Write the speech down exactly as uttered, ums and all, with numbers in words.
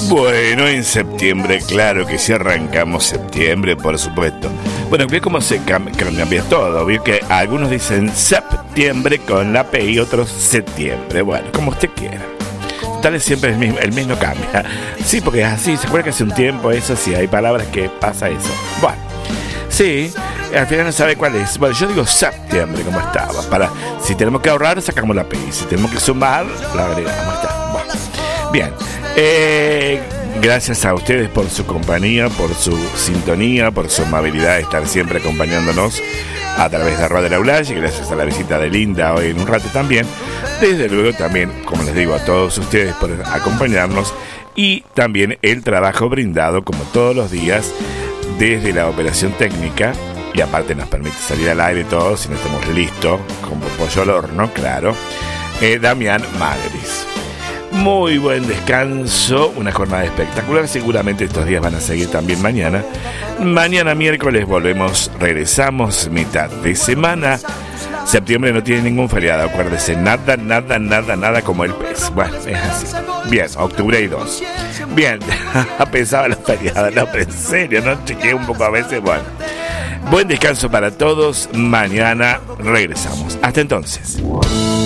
Bueno, en septiembre, claro que sí, arrancamos septiembre, por supuesto. Bueno, ve cómo se cam- cambia todo. Vio que algunos dicen septiembre con la P y otros septiembre. Bueno, como usted quiera. Tal vez siempre el mismo, el mismo cambia. Sí, porque es así. ¿Se acuerda que hace un tiempo eso? Sí, hay palabras que pasa eso. Bueno, sí, al final no sabe cuál es. Bueno, yo digo septiembre como estaba. Para, si tenemos que ahorrar, sacamos la P. Si tenemos que sumar, la agregamos. Está. Bueno, bien. Eh, gracias a ustedes por su compañía, por su sintonía, por su amabilidad de estar siempre acompañándonos a través de Radio Laulage, y gracias a la visita de Linda hoy en un rato también. Desde luego también, como les digo, a todos ustedes por acompañarnos, y también el trabajo brindado como todos los días desde la operación técnica, y aparte nos permite salir al aire todos si no estamos listos, como pollo al horno, claro, eh, Damián Magris. Muy buen descanso, una jornada espectacular. Seguramente estos días van a seguir también mañana. Mañana miércoles volvemos, regresamos mitad de semana. Septiembre no tiene ningún feriado, acuérdese, nada, nada, nada, nada como el pez. Bueno, es así. Bien, octubre y dos. Bien, pensaba los feriados, no, pero en serio, no chequeé un poco a veces. Bueno, buen descanso para todos. Mañana regresamos. Hasta entonces.